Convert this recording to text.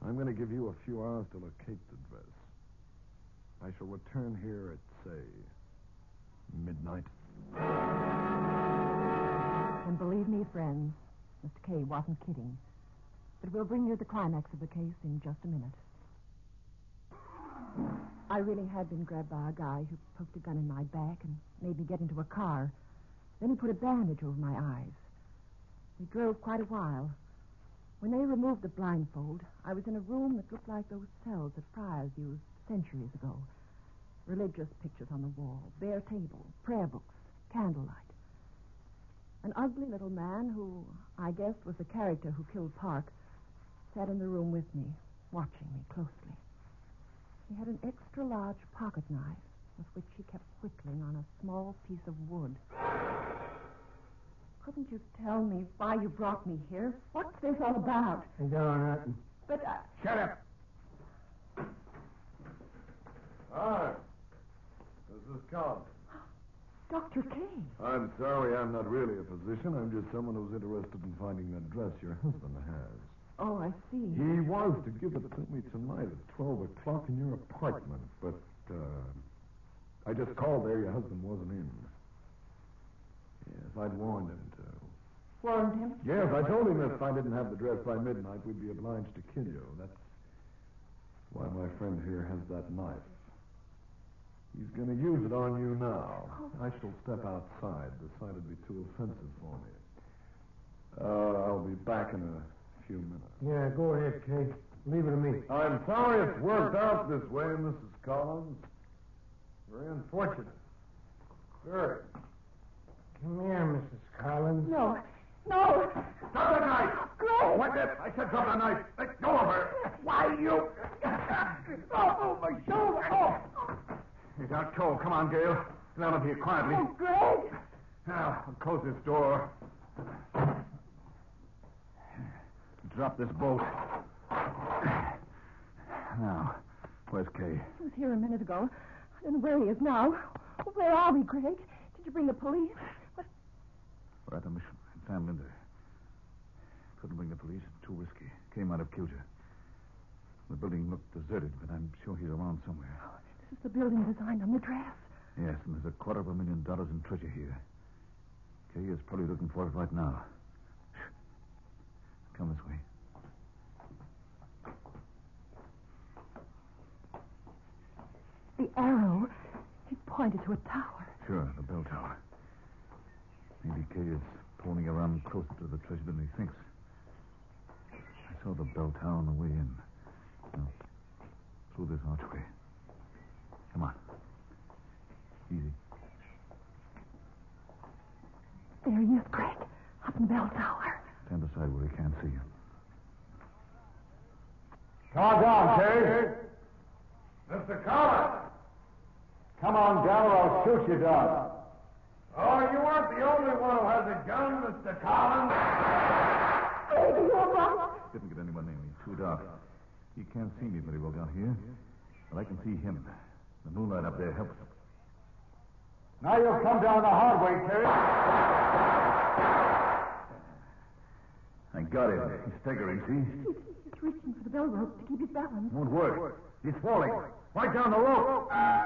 I'm going to give you a few hours to locate the dress. I shall return here at, say, midnight. And believe me, friends, Mr. Kay wasn't kidding. But we'll bring you the climax of the case in just a minute. I really had been grabbed by a guy who poked a gun in my back and made me get into a car. Then he put a bandage over my eyes. We drove quite a while. When they removed the blindfold, I was in a room that looked like those cells that friars used centuries ago. Religious pictures on the wall, bare table, prayer books, candlelight. An ugly little man who, I guessed, was the character who killed Park, sat in the room with me, watching me closely. He had an extra-large pocket knife with which he kept whittling on a small piece of wood. Couldn't you tell me why you brought me here? What's this all about? I don't know nothing. But, Shut up. Hi. This is Collins. Dr. Kay. I'm sorry I'm not really a physician. I'm just someone who's interested in finding that dress your husband has. Oh, I see. He was to give it to me tonight at 12 o'clock in your apartment, but I just called there. Your husband wasn't in. Yes, I'd warned him to. Warned him? Yes, I told him if I didn't have the dress by midnight, we'd be obliged to kill you. That's why my friend here has that knife. He's going to use it on you now. I shall step outside. The sight would be too offensive for me. I'll be back in a few minutes. Yeah, go ahead, Kay. Leave it to me. I'm sorry it's worked out this way, Mrs. Collins. Very unfortunate. Very. Come here, Mrs. Collins. No. Drop that knife! Greg! What? I said drop that knife. Let go of her. Why, you... Oh, my shoulder. Oh. He's out cold. Come on, Gail. Get out of here quietly. Oh, Greg! Now, I'll close this door. Drop this bolt. Now, where's Kay? He was here a minute ago. I don't know where he is now. Where are we, Greg? Did you bring the police? What? We're at the mission in San Linda. Couldn't bring the police. Too risky. Kay might have killed her. The building looked deserted, but I'm sure he's around somewhere. Oh, this is the building designed on the dress. Yes, and there's $250,000 in treasure here. Kay is probably looking for it right now. Shh. Come this way. The arrow, it pointed to a tower. Sure, the bell tower. Maybe Kay is pulling around closer to the treasure than he thinks. I saw the bell tower on the way in. Now, through this archway. Come on. Easy. There he is, Greg, up in the bell tower. Stand aside where he can't see you. Calm down, Kay. Mr. Collins. Come on down or I'll shoot you down. Oh, you aren't the only one who has a gun, Mr. Collins. Greg, are you all right? Didn't get anyone near me. Too dark. He can't see me very well down here, but I can see him. The moonlight up there helps. Now you'll come down the hard way, Terry. I got him. He's staggering, see? He's reaching for the bell rope to keep his balance. Won't work. He's falling. Right down the rope.